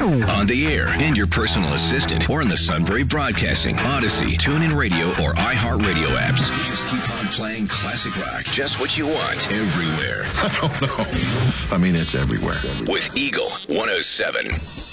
On the air, and your personal assistant, or in the Sunbury Broadcasting, Odyssey, TuneIn Radio, or iHeartRadio apps. We just keep on playing classic rock. Just what you want, everywhere. I don't know. I mean, it's everywhere. With Eagle 107.